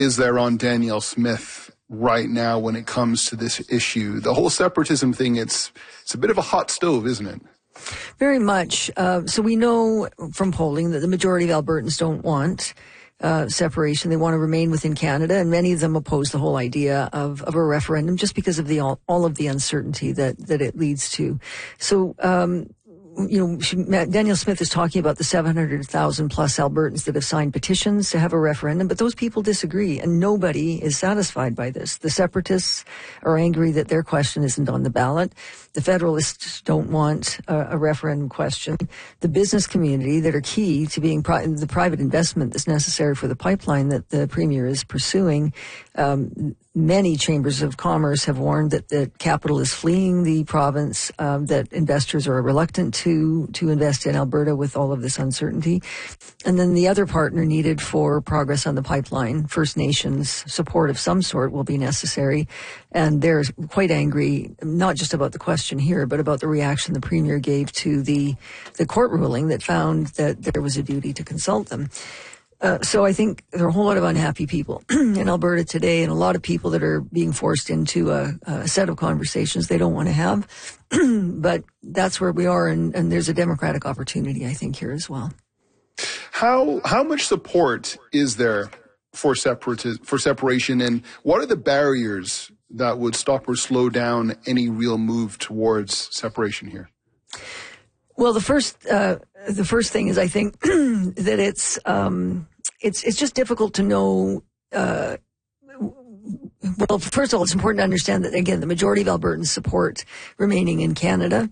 is there on Danielle Smith right now when it comes to this issue? The whole separatism thing, it's a bit of a hot stove, isn't it? Very much. So we know from polling that the majority of Albertans don't want separation. They want to remain within Canada, and many of them oppose the whole idea of a referendum just because of all of the uncertainty that it leads to. So, Danielle Smith is talking about the 700,000 plus Albertans that have signed petitions to have a referendum, but those people disagree, and nobody is satisfied by this. The separatists are angry that their question isn't on the ballot. The Federalists don't want a referendum question. The business community that are key to being the private investment that's necessary for the pipeline that the Premier is pursuing, many chambers of commerce have warned that capital is fleeing the province, that investors are reluctant to invest in Alberta with all of this uncertainty. And then the other partner needed for progress on the pipeline, First Nations support of some sort, will be necessary. And they're quite angry, not just about the question here, but about the reaction the Premier gave to the court ruling that found that there was a duty to consult them. So I think there are a whole lot of unhappy people in Alberta today, and a lot of people that are being forced into a set of conversations they don't want to have. But that's where we are, and there's a democratic opportunity, I think, here as well. How much support is there for separation, and what are the barriers that would stop or slow down any real move towards separation here? Well, the first thing is, I think that it's just difficult to know. Well, first of all, it's important to understand that, again, the majority of Albertans support remaining in Canada.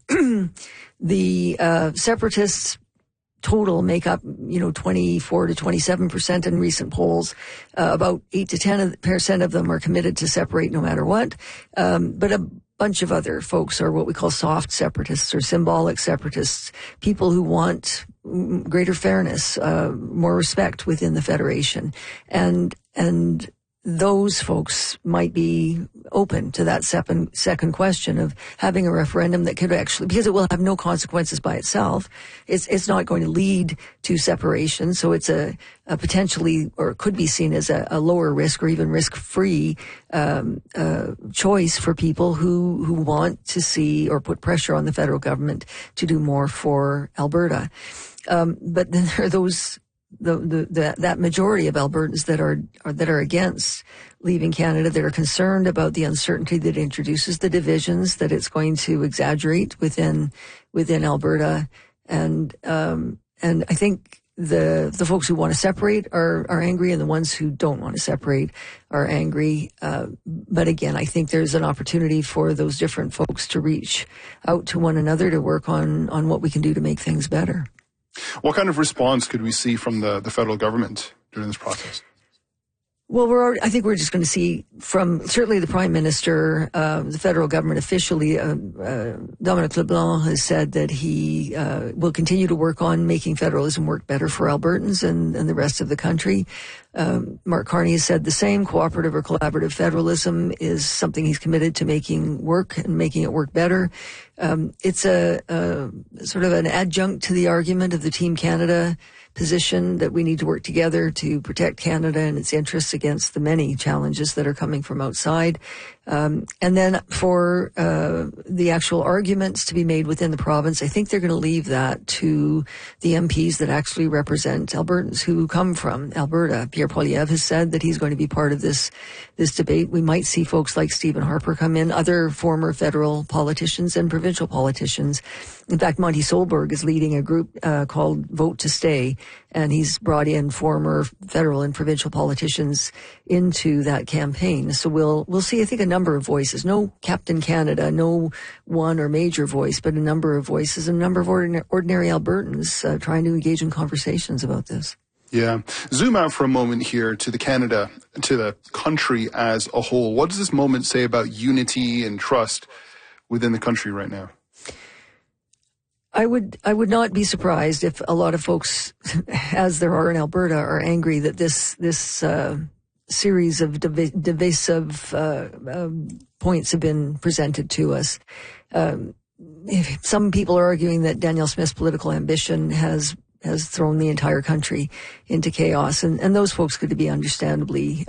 The separatists total make up, 24 to 27% in recent polls. About 8 to 10% of them are committed to separate no matter what. But a bunch of other folks are what we call soft separatists or symbolic separatists, people who want greater fairness, more respect within the Federation. And those folks might be open to that second question of having a referendum that could actually, because it will have no consequences by itself. It's not going to lead to separation. So it's a potentially, or could be seen as a lower risk or even risk-free choice for people who want to see or put pressure on the federal government to do more for Alberta. But then there are those, that majority of Albertans that are against leaving Canada, that are concerned about the uncertainty that introduces, the divisions that it's going to exaggerate within Alberta, and I think the folks who want to separate are angry, and the ones who don't want to separate are angry. But again, I think there's an opportunity for those different folks to reach out to one another to work on what we can do to make things better. What kind of response could we see from the federal government during this process? Well, I think we're just going to see from certainly the Prime Minister, the federal government officially, Dominic LeBlanc has said that he will continue to work on making federalism work better for Albertans and the rest of the country. Mark Carney has said the same. Cooperative or collaborative federalism is something he's committed to making work and making it work better. It's a sort of an adjunct to the argument of the Team Canada position that we need to work together to protect Canada and its interests against the many challenges that are coming from outside. And then for the actual arguments to be made within the province, I think they're going to leave that to the MPs that actually represent Albertans who come from Alberta. Pierre Poilievre has said that he's going to be part of this debate. We might see folks like Stephen Harper come in, other former federal politicians and provincial politicians. In fact, Monty Solberg is leading a group called Vote to Stay, and he's brought in former federal and provincial politicians into that campaign. So we'll see, I think, a number of voices. No Captain Canada, no one or major voice, but a number of voices, a number of ordinary Albertans trying to engage in conversations about this. Yeah. Zoom out for a moment here to the country as a whole. What does this moment say about unity and trust within the country right now? I would not be surprised if a lot of folks, as there are in Alberta, are angry that this series of divisive points have been presented to us. Some people are arguing that Danielle Smith's political ambition has has thrown the entire country into chaos. And those folks could be understandably